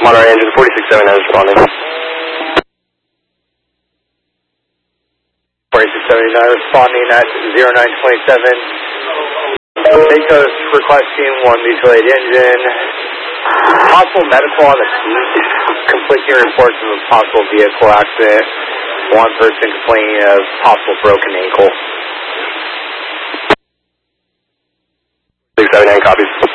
Monterey engine 4679 responding. 4679 responding at 0927. Bay Coast requesting one mutual aid engine. Possible medical on the scene. Conflicting reports of a possible vehicle accident. One person complaining of possible broken ankle. 679 copies.